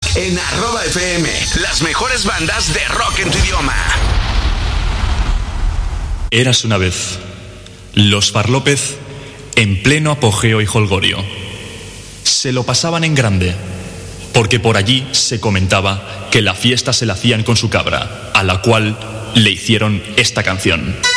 en @FM. Las mejores bandas de rock en tu idioma. Eras una vez los Far López en pleno apogeo y jolgorio. Se lo pasaban en grande, porque por allí se comentaba que la fiesta se la hacían con su cabra, a la cual le hicieron esta canción.